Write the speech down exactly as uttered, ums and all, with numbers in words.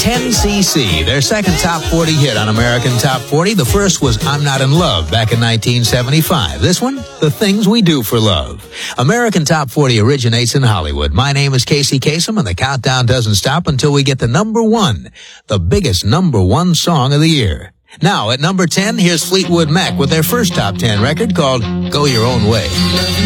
ten C C, their second top forty hit on American Top forty. The first was I'm Not in Love back in nineteen seventy-five. This one, The Things We Do for Love. American Top forty originates in Hollywood. My name is Casey Kasem, and the countdown doesn't stop until we get to number one, the biggest number one song of the year. Now, at number ten, here's Fleetwood Mac with their first top ten record called Go Your Own Way.